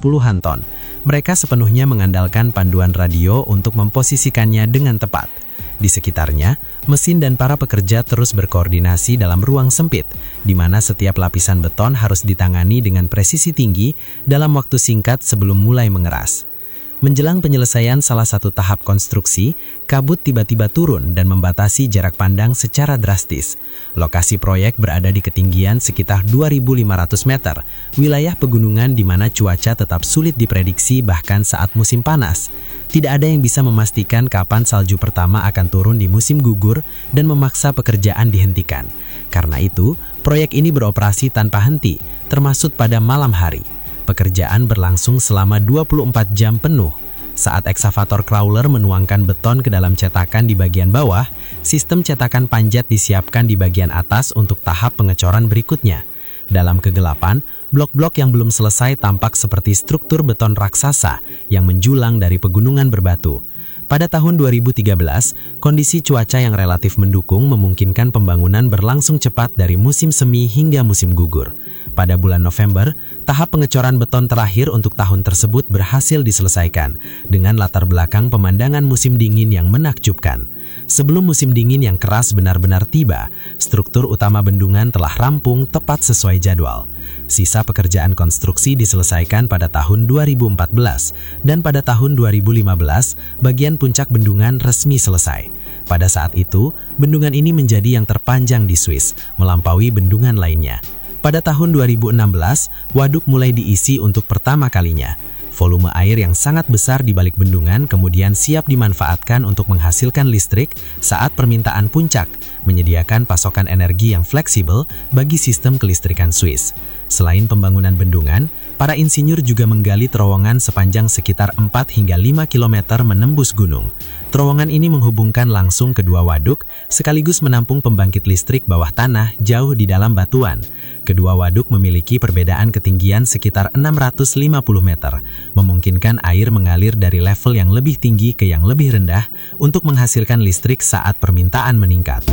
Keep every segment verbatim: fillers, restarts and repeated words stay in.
puluhan ton. Mereka sepenuhnya mengandalkan panduan radio untuk memposisikannya dengan tepat. Di sekitarnya, mesin dan para pekerja terus berkoordinasi dalam ruang sempit, di mana setiap lapisan beton harus ditangani dengan presisi tinggi dalam waktu singkat sebelum mulai mengeras. Menjelang penyelesaian salah satu tahap konstruksi, kabut tiba-tiba turun dan membatasi jarak pandang secara drastis. Lokasi proyek berada di ketinggian sekitar dua ribu lima ratus meter, wilayah pegunungan di mana cuaca tetap sulit diprediksi bahkan saat musim panas. Tidak ada yang bisa memastikan kapan salju pertama akan turun di musim gugur dan memaksa pekerjaan dihentikan. Karena itu, proyek ini beroperasi tanpa henti, termasuk pada malam hari. Pekerjaan berlangsung selama dua puluh empat jam penuh. Saat eksavator crawler menuangkan beton ke dalam cetakan di bagian bawah, sistem cetakan panjat disiapkan di bagian atas untuk tahap pengecoran berikutnya. Dalam kegelapan, blok-blok yang belum selesai tampak seperti struktur beton raksasa yang menjulang dari pegunungan berbatu. Pada tahun dua ribu tiga belas, kondisi cuaca yang relatif mendukung memungkinkan pembangunan berlangsung cepat dari musim semi hingga musim gugur. Pada bulan November, tahap pengecoran beton terakhir untuk tahun tersebut berhasil diselesaikan dengan latar belakang pemandangan musim dingin yang menakjubkan. Sebelum musim dingin yang keras benar-benar tiba, struktur utama bendungan telah rampung tepat sesuai jadwal. Sisa pekerjaan konstruksi diselesaikan pada tahun dua ribu empat belas dan pada tahun dua ribu lima belas, bagian puncak bendungan resmi selesai. Pada saat itu, bendungan ini menjadi yang terpanjang di Swiss, melampaui bendungan lainnya. Pada tahun dua ribu enam belas, waduk mulai diisi untuk pertama kalinya. Volume air yang sangat besar di balik bendungan kemudian siap dimanfaatkan untuk menghasilkan listrik saat permintaan puncak, menyediakan pasokan energi yang fleksibel bagi sistem kelistrikan Swiss. Selain pembangunan bendungan, para insinyur juga menggali terowongan sepanjang sekitar empat hingga lima kilometer menembus gunung. Terowongan ini menghubungkan langsung kedua waduk, sekaligus menampung pembangkit listrik bawah tanah jauh di dalam batuan. Kedua waduk memiliki perbedaan ketinggian sekitar enam ratus lima puluh meter, memungkinkan air mengalir dari level yang lebih tinggi ke yang lebih rendah untuk menghasilkan listrik saat permintaan meningkat.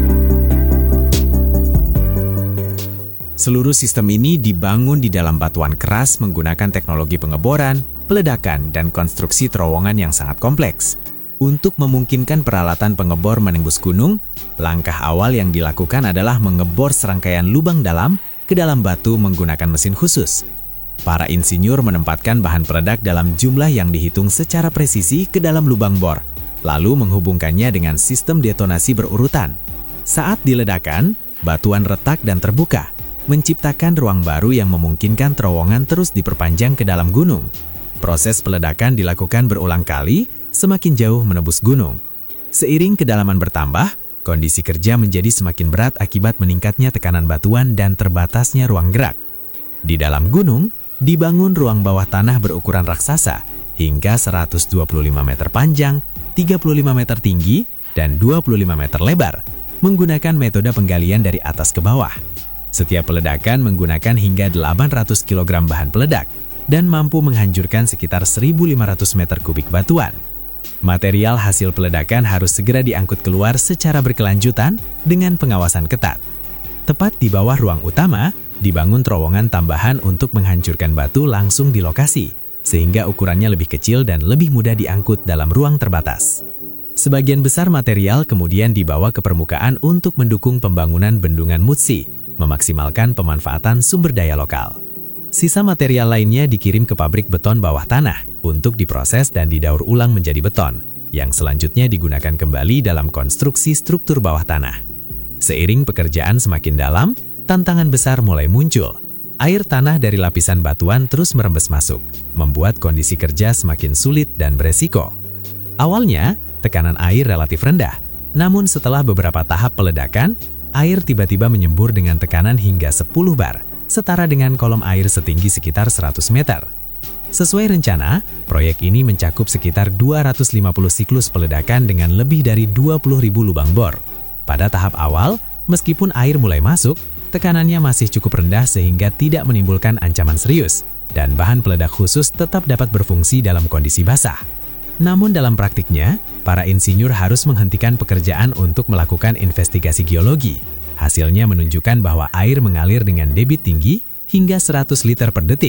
Seluruh sistem ini dibangun di dalam batuan keras menggunakan teknologi pengeboran, peledakan, dan konstruksi terowongan yang sangat kompleks. Untuk memungkinkan peralatan pengebor menembus gunung, langkah awal yang dilakukan adalah mengebor serangkaian lubang dalam ke dalam batu menggunakan mesin khusus. Para insinyur menempatkan bahan peledak dalam jumlah yang dihitung secara presisi ke dalam lubang bor, lalu menghubungkannya dengan sistem detonasi berurutan. Saat diledakkan, batuan retak dan terbuka, menciptakan ruang baru yang memungkinkan terowongan terus diperpanjang ke dalam gunung. Proses peledakan dilakukan berulang kali, semakin jauh menembus gunung. Seiring kedalaman bertambah, kondisi kerja menjadi semakin berat akibat meningkatnya tekanan batuan dan terbatasnya ruang gerak. Di dalam gunung, dibangun ruang bawah tanah berukuran raksasa hingga seratus dua puluh lima meter panjang, tiga puluh lima meter tinggi, dan dua puluh lima meter lebar, menggunakan metode penggalian dari atas ke bawah. Setiap peledakan menggunakan hingga delapan ratus kilogram bahan peledak dan mampu menghancurkan sekitar seribu lima ratus meter kubik batuan. Material hasil peledakan harus segera diangkut keluar secara berkelanjutan dengan pengawasan ketat. Tepat di bawah ruang utama, dibangun terowongan tambahan untuk menghancurkan batu langsung di lokasi, sehingga ukurannya lebih kecil dan lebih mudah diangkut dalam ruang terbatas. Sebagian besar material kemudian dibawa ke permukaan untuk mendukung pembangunan bendungan Mutsi, memaksimalkan pemanfaatan sumber daya lokal. Sisa material lainnya dikirim ke pabrik beton bawah tanah untuk diproses dan didaur ulang menjadi beton, yang selanjutnya digunakan kembali dalam konstruksi struktur bawah tanah. Seiring pekerjaan semakin dalam, tantangan besar mulai muncul. Air tanah dari lapisan batuan terus merembes masuk, membuat kondisi kerja semakin sulit dan beresiko. Awalnya, tekanan air relatif rendah, namun setelah beberapa tahap peledakan, air tiba-tiba menyembur dengan tekanan hingga sepuluh bar, setara dengan kolom air setinggi sekitar seratus meter. Sesuai rencana, proyek ini mencakup sekitar dua ratus lima puluh siklus peledakan dengan lebih dari dua puluh ribu lubang bor. Pada tahap awal, meskipun air mulai masuk, tekanannya masih cukup rendah sehingga tidak menimbulkan ancaman serius, dan bahan peledak khusus tetap dapat berfungsi dalam kondisi basah. Namun dalam praktiknya, para insinyur harus menghentikan pekerjaan untuk melakukan investigasi geologi. Hasilnya menunjukkan bahwa air mengalir dengan debit tinggi hingga seratus liter per detik,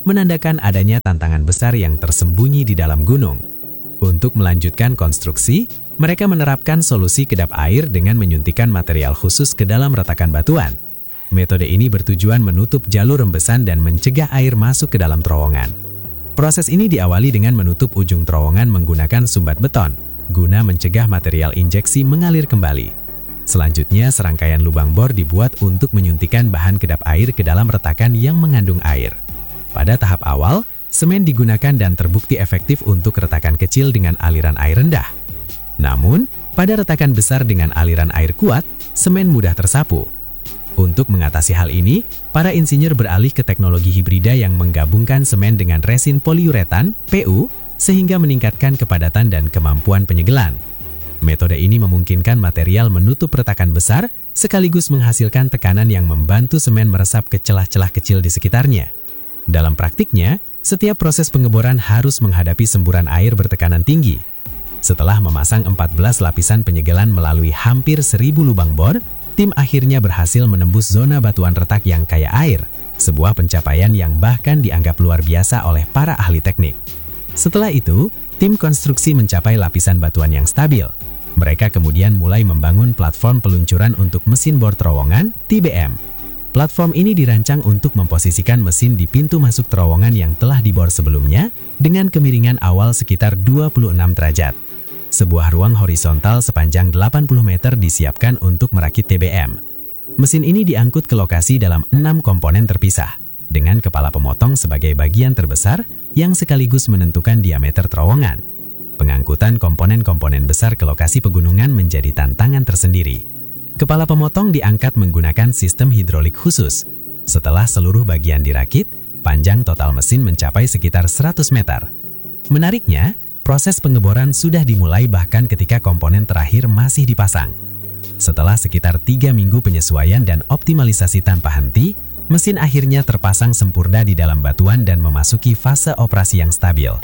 menandakan adanya tantangan besar yang tersembunyi di dalam gunung. Untuk melanjutkan konstruksi, mereka menerapkan solusi kedap air dengan menyuntikkan material khusus ke dalam retakan batuan. Metode ini bertujuan menutup jalur rembesan dan mencegah air masuk ke dalam terowongan. Proses ini diawali dengan menutup ujung terowongan menggunakan sumbat beton, guna mencegah material injeksi mengalir kembali. Selanjutnya, serangkaian lubang bor dibuat untuk menyuntikkan bahan kedap air ke dalam retakan yang mengandung air. Pada tahap awal, semen digunakan dan terbukti efektif untuk retakan kecil dengan aliran air rendah. Namun, pada retakan besar dengan aliran air kuat, semen mudah tersapu. Untuk mengatasi hal ini, para insinyur beralih ke teknologi hibrida yang menggabungkan semen dengan resin poliuretan, P U, sehingga meningkatkan kepadatan dan kemampuan penyegelan. Metode ini memungkinkan material menutup retakan besar, sekaligus menghasilkan tekanan yang membantu semen meresap ke celah-celah kecil di sekitarnya. Dalam praktiknya, setiap proses pengeboran harus menghadapi semburan air bertekanan tinggi. Setelah memasang empat belas lapisan penyegelan melalui hampir seribu lubang bor, tim akhirnya berhasil menembus zona batuan retak yang kaya air, sebuah pencapaian yang bahkan dianggap luar biasa oleh para ahli teknik. Setelah itu, tim konstruksi mencapai lapisan batuan yang stabil. Mereka kemudian mulai membangun platform peluncuran untuk mesin bor terowongan, T B M. Platform ini dirancang untuk memposisikan mesin di pintu masuk terowongan yang telah dibor sebelumnya dengan kemiringan awal sekitar dua puluh enam derajat. Sebuah ruang horizontal sepanjang delapan puluh meter disiapkan untuk merakit T B M. Mesin ini diangkut ke lokasi dalam enam komponen terpisah, dengan kepala pemotong sebagai bagian terbesar yang sekaligus menentukan diameter terowongan. Pengangkutan komponen-komponen besar ke lokasi pegunungan menjadi tantangan tersendiri. Kepala pemotong diangkat menggunakan sistem hidrolik khusus. Setelah seluruh bagian dirakit, panjang total mesin mencapai sekitar seratus meter. Menariknya, proses pengeboran sudah dimulai bahkan ketika komponen terakhir masih dipasang. Setelah sekitar tiga minggu penyesuaian dan optimalisasi tanpa henti, mesin akhirnya terpasang sempurna di dalam batuan dan memasuki fase operasi yang stabil.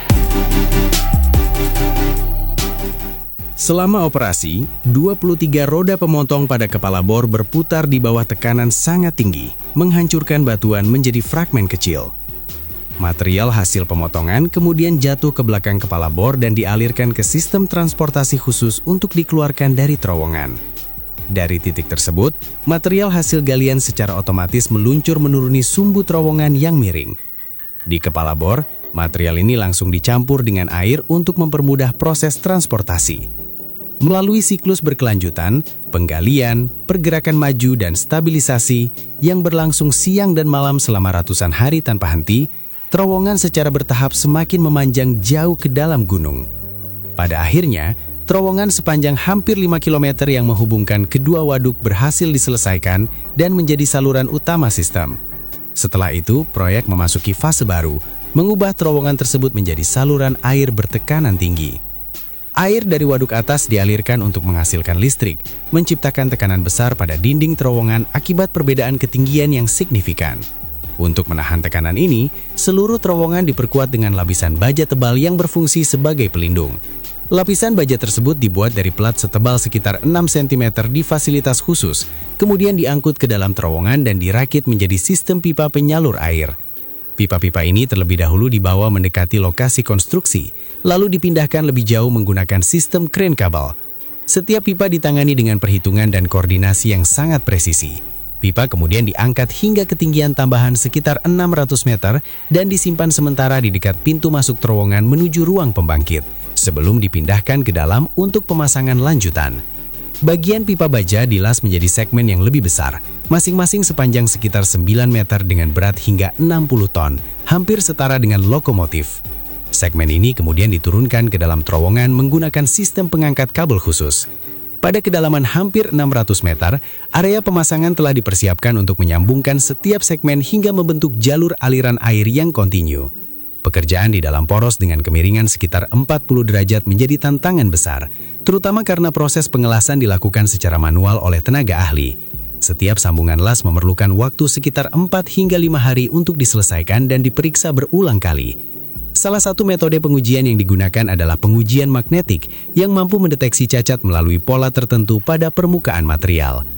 Selama operasi, dua puluh tiga roda pemotong pada kepala bor berputar di bawah tekanan sangat tinggi, menghancurkan batuan menjadi fragmen kecil. Material hasil pemotongan kemudian jatuh ke belakang kepala bor dan dialirkan ke sistem transportasi khusus untuk dikeluarkan dari terowongan. Dari titik tersebut, material hasil galian secara otomatis meluncur menuruni sumbu terowongan yang miring. Di kepala bor, material ini langsung dicampur dengan air untuk mempermudah proses transportasi. Melalui siklus berkelanjutan, penggalian, pergerakan maju, dan stabilisasi yang berlangsung siang dan malam selama ratusan hari tanpa henti, terowongan secara bertahap semakin memanjang jauh ke dalam gunung. Pada akhirnya, terowongan sepanjang hampir lima kilometer yang menghubungkan kedua waduk berhasil diselesaikan dan menjadi saluran utama sistem. Setelah itu, proyek memasuki fase baru, mengubah terowongan tersebut menjadi saluran air bertekanan tinggi. Air dari waduk atas dialirkan untuk menghasilkan listrik, menciptakan tekanan besar pada dinding terowongan akibat perbedaan ketinggian yang signifikan. Untuk menahan tekanan ini, seluruh terowongan diperkuat dengan lapisan baja tebal yang berfungsi sebagai pelindung. Lapisan baja tersebut dibuat dari plat setebal sekitar enam sentimeter di fasilitas khusus, kemudian diangkut ke dalam terowongan dan dirakit menjadi sistem pipa penyalur air. Pipa-pipa ini terlebih dahulu dibawa mendekati lokasi konstruksi, lalu dipindahkan lebih jauh menggunakan sistem kren kabel. Setiap pipa ditangani dengan perhitungan dan koordinasi yang sangat presisi. Pipa kemudian diangkat hingga ketinggian tambahan sekitar enam ratus meter dan disimpan sementara di dekat pintu masuk terowongan menuju ruang pembangkit, sebelum dipindahkan ke dalam untuk pemasangan lanjutan. Bagian pipa baja dilas menjadi segmen yang lebih besar, masing-masing sepanjang sekitar sembilan meter dengan berat hingga enam puluh ton, hampir setara dengan lokomotif. Segmen ini kemudian diturunkan ke dalam terowongan menggunakan sistem pengangkat kabel khusus. Pada kedalaman hampir enam ratus meter, area pemasangan telah dipersiapkan untuk menyambungkan setiap segmen hingga membentuk jalur aliran air yang kontinu. Pekerjaan di dalam poros dengan kemiringan sekitar empat puluh derajat menjadi tantangan besar, terutama karena proses pengelasan dilakukan secara manual oleh tenaga ahli. Setiap sambungan las memerlukan waktu sekitar empat hingga lima hari untuk diselesaikan dan diperiksa berulang kali. Salah satu metode pengujian yang digunakan adalah pengujian magnetik yang mampu mendeteksi cacat melalui pola tertentu pada permukaan material.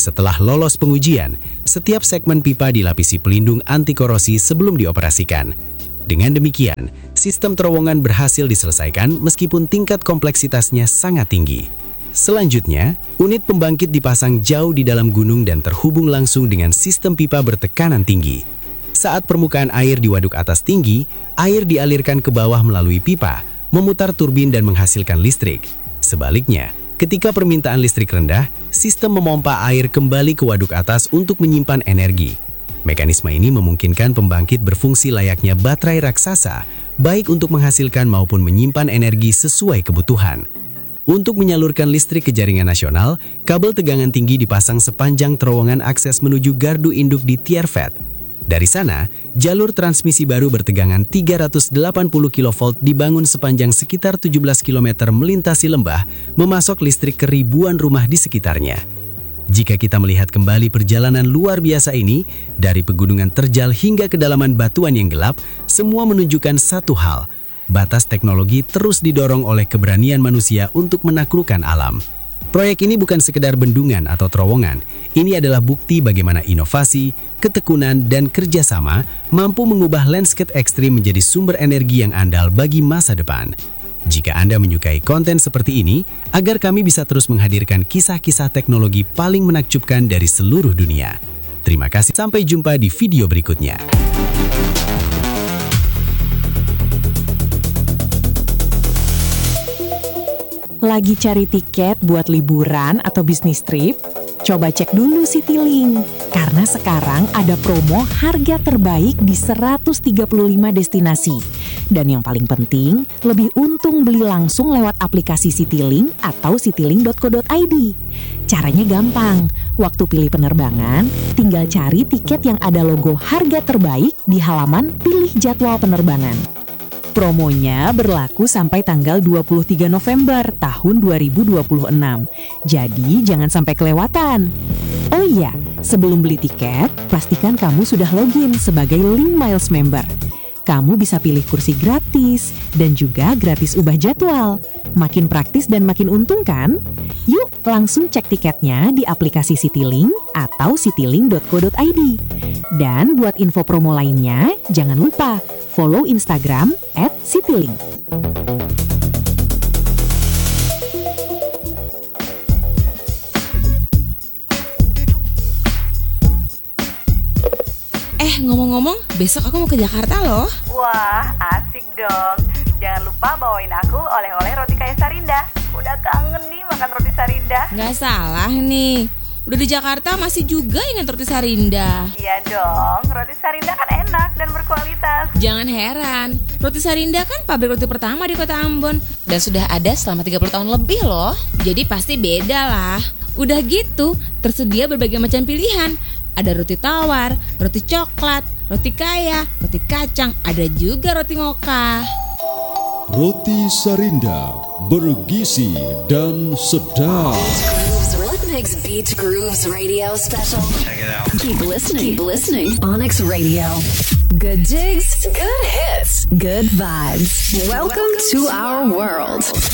Setelah lolos pengujian, setiap segmen pipa dilapisi pelindung anti korosi sebelum dioperasikan. Dengan demikian, sistem terowongan berhasil diselesaikan meskipun tingkat kompleksitasnya sangat tinggi. Selanjutnya, unit pembangkit dipasang jauh di dalam gunung dan terhubung langsung dengan sistem pipa bertekanan tinggi. Saat permukaan air di waduk atas tinggi, air dialirkan ke bawah melalui pipa, memutar turbin dan menghasilkan listrik. Sebaliknya, ketika permintaan listrik rendah, sistem memompa air kembali ke waduk atas untuk menyimpan energi. Mekanisme ini memungkinkan pembangkit berfungsi layaknya baterai raksasa, baik untuk menghasilkan maupun menyimpan energi sesuai kebutuhan. Untuk menyalurkan listrik ke jaringan nasional, kabel tegangan tinggi dipasang sepanjang terowongan akses menuju gardu induk di Tiervet. Dari sana, jalur transmisi baru bertegangan tiga ratus delapan puluh kilovolt dibangun sepanjang sekitar tujuh belas kilometer melintasi lembah, memasok listrik ke ribuan rumah di sekitarnya. Jika kita melihat kembali perjalanan luar biasa ini, dari pegunungan terjal hingga kedalaman batuan yang gelap, semua menunjukkan satu hal, batas teknologi terus didorong oleh keberanian manusia untuk menaklukkan alam. Proyek ini bukan sekedar bendungan atau terowongan, ini adalah bukti bagaimana inovasi, ketekunan, dan kerjasama mampu mengubah landscape ekstrim menjadi sumber energi yang andal bagi masa depan. Jika Anda menyukai konten seperti ini, agar kami bisa terus menghadirkan kisah-kisah teknologi paling menakjubkan dari seluruh dunia. Terima kasih, sampai jumpa di video berikutnya. Lagi cari tiket buat liburan atau bisnis trip? Coba cek dulu Citylink, karena sekarang ada promo harga terbaik di seratus tiga puluh lima destinasi. Dan yang paling penting, lebih untung beli langsung lewat aplikasi Citylink atau citylink dot co dot i d. Caranya gampang, waktu pilih penerbangan, tinggal cari tiket yang ada logo harga terbaik di halaman pilih jadwal penerbangan. Promonya berlaku sampai tanggal dua puluh tiga November tahun dua ribu dua puluh enam. Jadi jangan sampai kelewatan. Oh iya, sebelum beli tiket, pastikan kamu sudah login sebagai Link Miles member. Kamu bisa pilih kursi gratis dan juga gratis ubah jadwal. Makin praktis dan makin untung kan? Yuk langsung cek tiketnya di aplikasi Citylink atau citylink dot co dot i d. Dan buat info promo lainnya, jangan lupa follow Instagram at citylink. Eh, ngomong-ngomong, besok aku mau ke Jakarta loh. Wah, asik dong. Jangan lupa bawain aku oleh-oleh roti kaya Sarinda. Udah kangen nih makan roti Sarinda. Nggak salah nih. Udah di Jakarta masih juga ingat roti Sarinda. Iya dong, roti Sarinda kan enak dan berkualitas. Jangan heran, roti Sarinda kan pabrik roti pertama di kota Ambon. Dan sudah ada selama tiga puluh tahun lebih loh. Jadi pasti beda lah. Udah gitu, tersedia berbagai macam pilihan. Ada roti tawar, roti coklat, roti kaya, roti kacang, ada juga roti mocha. Roti Sarinda, bergizi dan sedap. Onyx Beach Grooves Radio Special. Check it out. Keep listening. Keep listening. Onyx Radio. Good jigs, good hits, good vibes. Welcome, Welcome to our world.